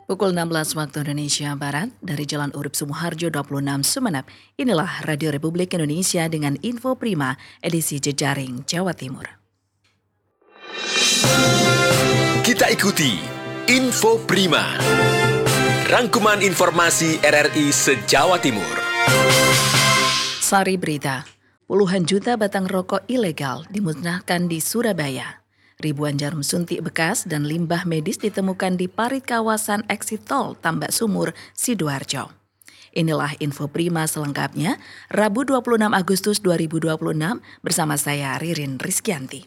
Pukul 16 waktu Indonesia Barat dari Jalan Urip Sumoharjo 26 Sumeneb. Inilah Radio Republik Indonesia dengan Info Prima edisi Jejaring Jawa Timur. Kita ikuti Info Prima, rangkuman informasi RRI se-Jawa Timur. Sari berita, puluhan juta batang rokok ilegal dimusnahkan di Surabaya. Ribuan jarum suntik bekas dan limbah medis ditemukan di parit kawasan exit tol Tambak Sumur, Sidoarjo. Inilah Info Prima selengkapnya, Rabu 26 Agustus 2026 bersama saya Ririn Rizkyanti.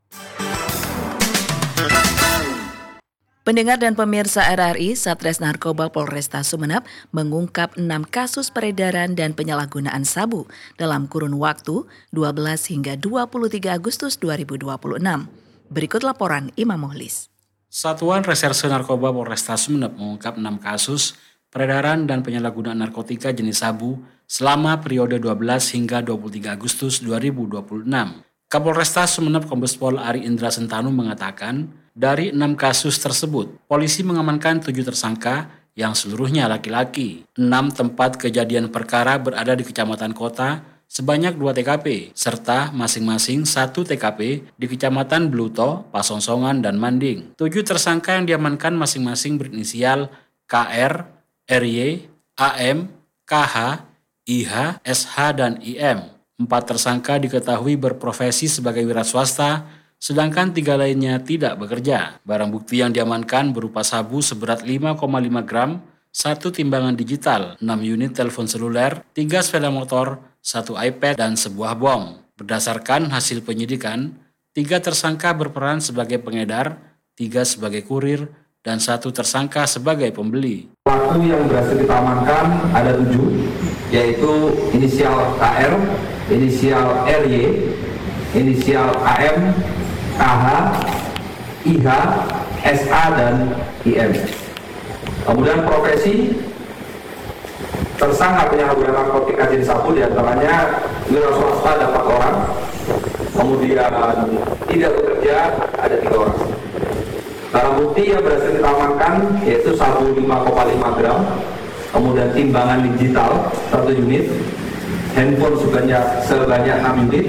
Pendengar dan pemirsa RRI, Satres Narkoba Polresta Sumeneb mengungkap 6 kasus peredaran dan penyalahgunaan sabu dalam kurun waktu 12 hingga 23 Agustus 2026. Berikut laporan Imam Muhlis. Satuan Reserse Narkoba Polresta Sumeneb mengungkap 6 kasus peredaran dan penyalahgunaan narkotika jenis sabu selama periode 12 hingga 23 Agustus 2026. Kapolresta Sumeneb Kombes Pol Ari Indra Sentanu mengatakan, dari 6 kasus tersebut, polisi mengamankan 7 tersangka yang seluruhnya laki-laki. 6 tempat kejadian perkara berada di Kecamatan Kota sebanyak 2 TKP, serta masing-masing 1 TKP di Kecamatan Bluto, Pasongsongan, dan Manding. 7 tersangka yang diamankan masing-masing berinisial KR, RY, AM, KH, IH, SH, dan IM. 4 tersangka diketahui berprofesi sebagai wira swasta, sedangkan 3 lainnya tidak bekerja. Barang bukti yang diamankan berupa sabu seberat 5,5 gram, 1 timbangan digital, 6 unit telepon seluler, 3 sepeda motor, 1 iPad, dan sebuah bom. Berdasarkan hasil penyidikan, 3 tersangka berperan sebagai pengedar, 3 sebagai kurir, dan 1 tersangka sebagai pembeli. Pelaku yang berhasil kita amankan ada 7, yaitu inisial KR, inisial RY, inisial AM, KH, IH, SA, dan IM. Kemudian profesi tersangka penyalahgunaan narkotika jenis sabu diantaranya wira swasta ada 4 orang, kemudian tidak bekerja ada 3 orang. Barang bukti yang berhasil kita amankan yaitu sabu 5,5 gram, kemudian timbangan digital 1 unit, handphone sebanyak 6 unit,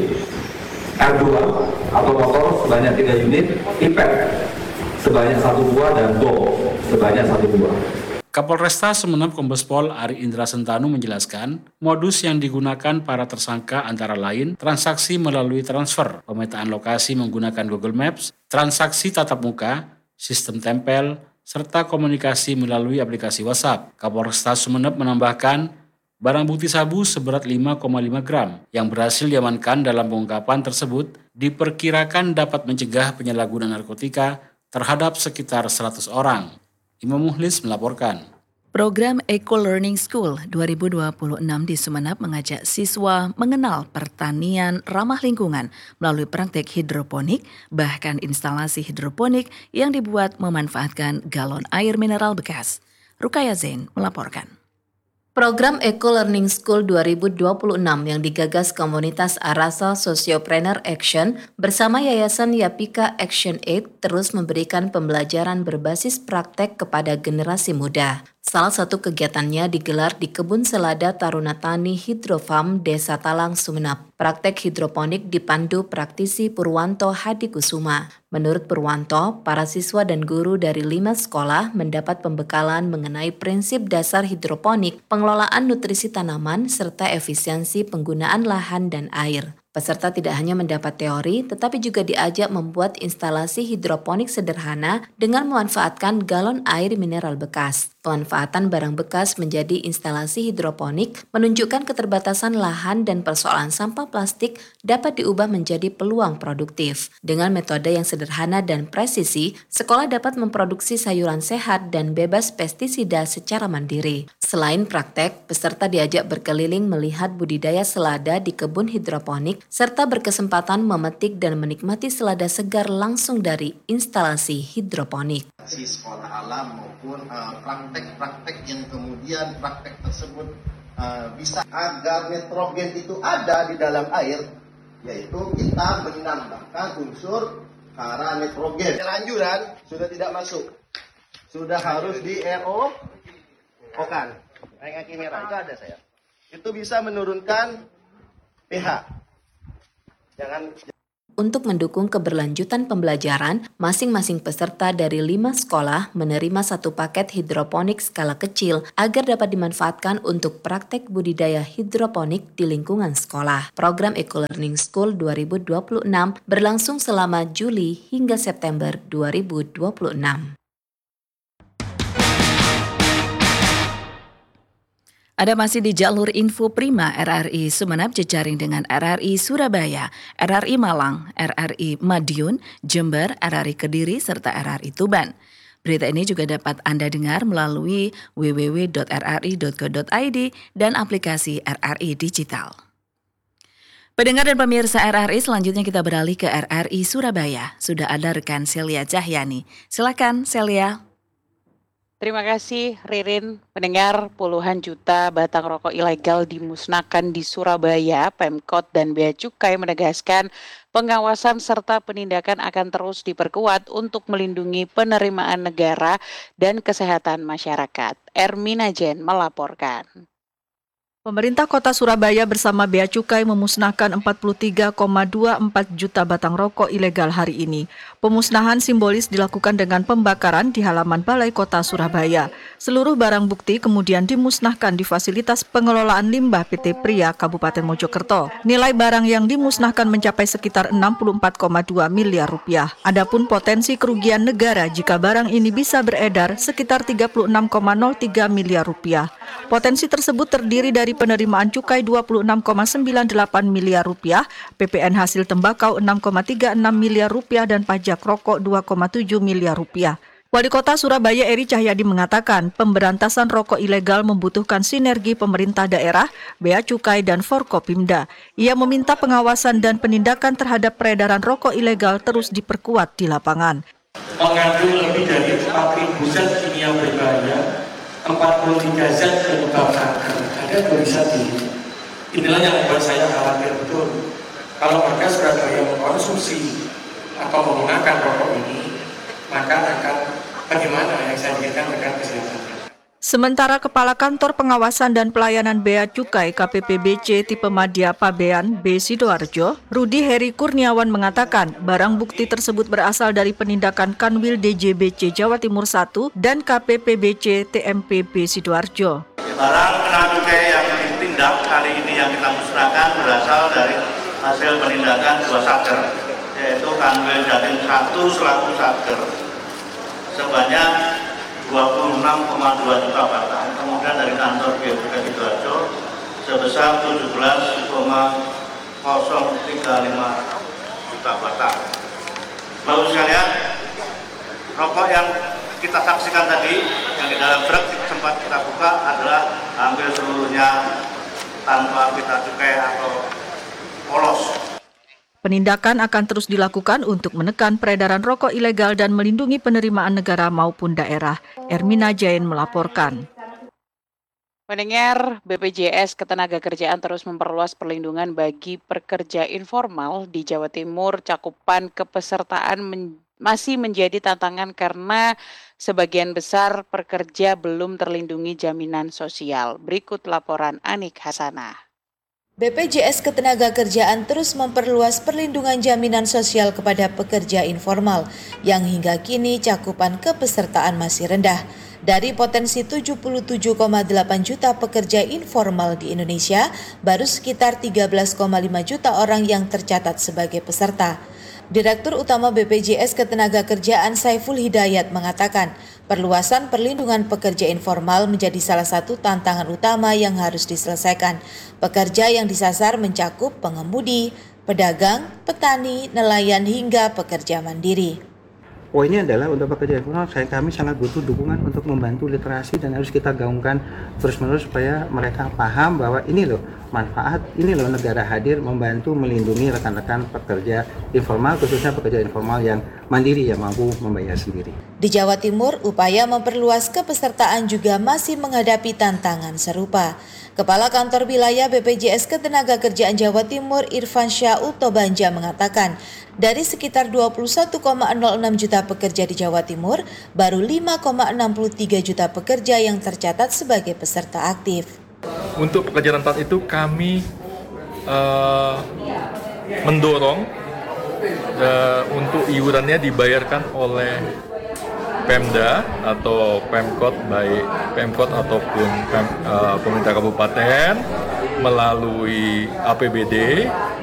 R2 atau motor sebanyak 3 unit, iPad sebanyak 1 buah, dan bom sebanyak 1 buah. Kapolresta Sumeneb Kombes Pol Ari Indra Sentanu menjelaskan, modus yang digunakan para tersangka antara lain transaksi melalui transfer, pemetaan lokasi menggunakan Google Maps, transaksi tatap muka, sistem tempel, serta komunikasi melalui aplikasi WhatsApp. Kapolresta Sumeneb menambahkan, barang bukti sabu seberat 5,5 gram yang berhasil diamankan dalam pengungkapan tersebut diperkirakan dapat mencegah penyalahgunaan narkotika terhadap sekitar 100 orang. Imam Muhlis melaporkan. Program Eco Learning School 2026 di Sumeneb mengajak siswa mengenal pertanian ramah lingkungan melalui praktek hidroponik, bahkan instalasi hidroponik yang dibuat memanfaatkan galon air mineral bekas. Rukaya Zain melaporkan. Program Eco Learning School 2026 yang digagas komunitas Arasa Sociopreneur Action bersama Yayasan Yapika Action Aid terus memberikan pembelajaran berbasis praktek kepada generasi muda. Salah satu kegiatannya digelar di Kebun Selada Taruna Tani Hidrofarm Desa Talang, Sumeneb. Praktek hidroponik dipandu praktisi Purwanto Hadikusuma. Menurut Purwanto, para siswa dan guru dari 5 sekolah mendapat pembekalan mengenai prinsip dasar hidroponik, pengelolaan nutrisi tanaman, serta efisiensi penggunaan lahan dan air. Peserta tidak hanya mendapat teori, tetapi juga diajak membuat instalasi hidroponik sederhana dengan memanfaatkan galon air mineral bekas. Pemanfaatan barang bekas menjadi instalasi hidroponik menunjukkan keterbatasan lahan dan persoalan sampah plastik dapat diubah menjadi peluang produktif. Dengan metode yang sederhana dan presisi, sekolah dapat memproduksi sayuran sehat dan bebas pestisida secara mandiri. Selain praktek, peserta diajak berkeliling melihat budidaya selada di kebun hidroponik serta berkesempatan memetik dan menikmati selada segar langsung dari instalasi hidroponik. Sekolah alam maupun praktek-praktek yang kemudian praktek tersebut bisa agar nitrogen itu ada di dalam air, yaitu kita menambahkan unsur para nitrogen. Lanjuran sudah tidak masuk. sudah harus di RO kan. Yang merah itu ada saya. Itu bisa menurunkan pH. Untuk mendukung keberlanjutan pembelajaran, masing-masing peserta dari 5 sekolah menerima 1 paket hidroponik skala kecil agar dapat dimanfaatkan untuk praktek budidaya hidroponik di lingkungan sekolah. Program Eco-Learning School 2026 berlangsung selama Juli hingga September 2026. Ada masih di jalur Info Prima RRI Sumeneb jejaring dengan RRI Surabaya, RRI Malang, RRI Madiun, Jember, RRI Kediri, serta RRI Tuban. Berita ini juga dapat Anda dengar melalui www.rri.co.id dan aplikasi RRI Digital. Pendengar dan pemirsa RRI, selanjutnya kita beralih ke RRI Surabaya. Sudah ada rekan Celia Cahyani. Silakan Celia. Terima kasih Ririn. Pendengar, puluhan juta batang rokok ilegal dimusnahkan di Surabaya. Pemkot dan Bea Cukai menegaskan pengawasan serta penindakan akan terus diperkuat untuk melindungi penerimaan negara dan kesehatan masyarakat. Ermina Jen melaporkan. Pemerintah Kota Surabaya bersama Bea Cukai memusnahkan 43,24 juta batang rokok ilegal hari ini. Pemusnahan simbolis dilakukan dengan pembakaran di halaman Balai Kota Surabaya. Seluruh barang bukti kemudian dimusnahkan di fasilitas pengelolaan limbah PT Pria Kabupaten Mojokerto. Nilai barang yang dimusnahkan mencapai sekitar 64,2 miliar rupiah. Adapun potensi kerugian negara jika barang ini bisa beredar sekitar 36,03 miliar rupiah. Potensi tersebut terdiri dari penerimaan cukai 26,98 miliar rupiah, PPN hasil tembakau 6,36 miliar rupiah dan pajak rokok 2,7 miliar rupiah. Wali Kota Surabaya Eri Cahyadi mengatakan pemberantasan rokok ilegal membutuhkan sinergi pemerintah daerah, Bea Cukai dan Forkopimda. Ia meminta pengawasan dan penindakan terhadap peredaran rokok ilegal terus diperkuat di lapangan. Mengandung lebih dari 4.000 zat kimia berbahaya, 43 zat penyebab kanker, ada 2 zat ini. Inilah yang membuat saya khawatir betul. Kalau warga Surabaya mengkonsumsi atau menggunakan rokok ini, maka akan bagaimana yang saya pikirkan terkait kesehatan. Sementara Kepala Kantor Pengawasan dan Pelayanan Bea Cukai KPPBC Tipe Madya Pabean B. Sidoarjo, Rudi Heri Kurniawan mengatakan barang bukti tersebut berasal dari penindakan Kanwil DJBC Jawa Timur 1 dan KPPBC TMP B. Sidoarjo. Barang kena cukai yang ditindak kali ini yang kita musnahkan berasal dari hasil penindakan 2 satker, yaitu Kanwil Jatim 1 selaku satker sebanyak 26,2 juta batang, kemudian dari kantor Bea Cukai Sidoarjo sebesar 17,035 juta batang. Bapak sekalian, rokok yang kita saksikan tadi, yang di dalam truk sempat kita buka adalah hampir seluruhnya tanpa kita cukai atau polos. Penindakan akan terus dilakukan untuk menekan peredaran rokok ilegal dan melindungi penerimaan negara maupun daerah. Ermina Jain melaporkan. Pendengar, BPJS Ketenagakerjaan terus memperluas perlindungan bagi pekerja informal di Jawa Timur. Cakupan kepesertaan masih menjadi tantangan karena sebagian besar pekerja belum terlindungi jaminan sosial. Berikut laporan Anik Hasanah. BPJS Ketenagakerjaan terus memperluas perlindungan jaminan sosial kepada pekerja informal yang hingga kini cakupan kepesertaan masih rendah. Dari potensi 77,8 juta pekerja informal di Indonesia, baru sekitar 13,5 juta orang yang tercatat sebagai peserta. Direktur Utama BPJS Ketenagakerjaan Saiful Hidayat mengatakan, perluasan perlindungan pekerja informal menjadi salah satu tantangan utama yang harus diselesaikan. Pekerja yang disasar mencakup pengemudi, pedagang, petani, nelayan hingga pekerja mandiri. Poinnya adalah untuk pekerja informal, kami sangat butuh dukungan untuk membantu literasi dan harus kita gaungkan terus-menerus supaya mereka paham bahwa ini loh manfaat, ini loh negara hadir membantu melindungi rekan-rekan pekerja informal, khususnya pekerja informal yang mandiri yang mampu membayar sendiri. Di Jawa Timur, upaya memperluas kepesertaan juga masih menghadapi tantangan serupa. Kepala Kantor Wilayah BPJS Ketenagakerjaan Jawa Timur Irfansyah Utobanja mengatakan, dari sekitar 21,06 juta pekerja di Jawa Timur, baru 5,63 juta pekerja yang tercatat sebagai peserta aktif. Untuk pekerja rentan itu kami mendorong untuk iurannya dibayarkan oleh Pemda atau Pemkot, baik Pemkot ataupun pemerintah kabupaten melalui APBD